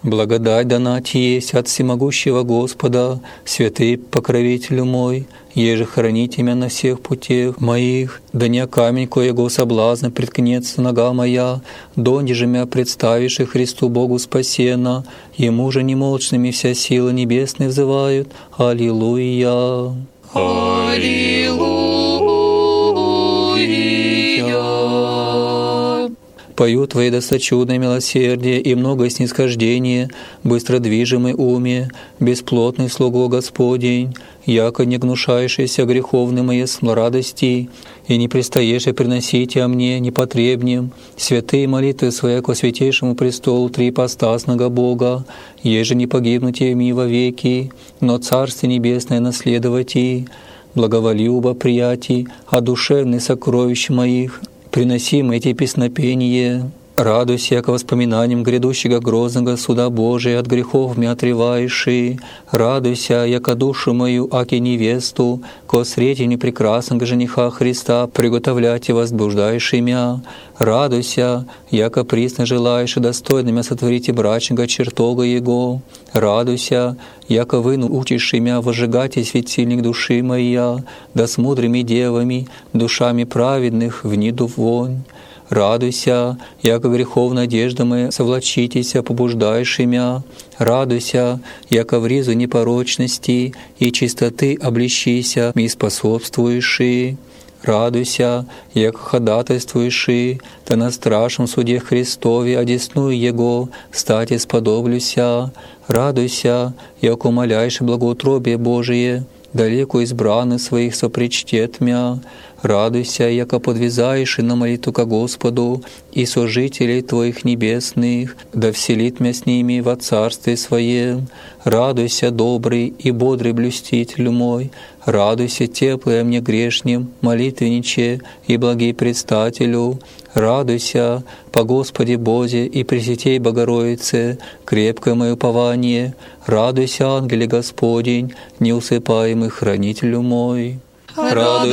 Благодать дана Ти есть от всемогущего Господа, святый покровителю мой, еже хранить меня на всех путях моих, да не камень, коего соблазна преткнется нога моя, донде же мя представишь и Христу Богу спасена, Ему же немолчными вся сила небесная взывают. Аллилуйя! Аллилуйя! Пою Твои досточудное милосердие и много снисхождения, быстро движимый уме, бесплотный слугу Господень, яко не гнушаешься греховным моей радости, и не пристаешь приносите о мне непотребнем святые молитвы свои ко святейшему престолу триипостасного Бога, еже не погибнуть ими вовеки, но Царствие Небесное наследовать и благоволи оба приятий, а душевные сокровища моих, приносим эти песнопения. Радуйся, яко воспоминанием грядущего грозного суда Божия от грехов мя отреваеши. Радуйся, яко душу мою, аки невесту, ко сретению прекрасного жениха Христа приготовлять и возбуждаешь имя. Радуйся, яко присно желаешь и достойно мя сотворите брачного чертога Его. Радуйся, яко вы учишь имя возжигать и светильник души моя, да с мудрыми девами, душами праведных вниду вонь. Радуйся, яко греховна одежда моя совлачитеся, побуждаешь имя. Радуйся, яко в ризу непорочности и чистоты облещися и способствуешь. Радуйся, яко ходатайствуешь, да на страшном суде Христове одесную Его стати сподоблюся. Радуйся, яко умоляешь благоутробие Божие, далеко избранных своих сопричтет мя. Радуйся, яко подвязаешь и на молитву ко Господу, и сожителей Твоих небесных, да вселит мя с ними во Царстве Своем. Радуйся, добрый и бодрый блюститель мой, радуйся, теплый мне грешним, молитвенниче и благий предстателю. Радуйся, по Господе Бозе и Пресвятей Богородице, крепкое мое упование. Радуйся, ангеле Господень, неусыпаемый хранителю мой. Радуйся,